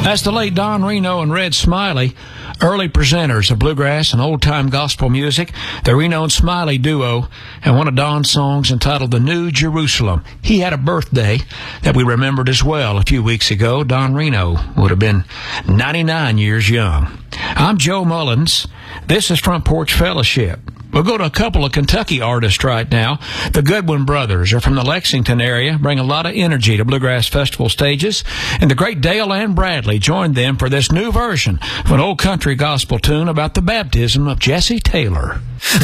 That's the late Don Reno and Red Smiley, early presenters of bluegrass and old-time gospel music, the Reno and Smiley duo, and one of Don's songs entitled The New Jerusalem. He had a birthday that we remembered as well a few weeks ago. Don Reno would have been 99 years young. I'm Joe Mullins. This is Front Porch Fellowship. We'll go to a couple of Kentucky artists right now. The Goodwin Brothers are from the Lexington area, bring a lot of energy to Bluegrass Festival stages, and the great Dale Ann Bradley joined them for this new version of an old country gospel tune about the baptism of Jesse Taylor.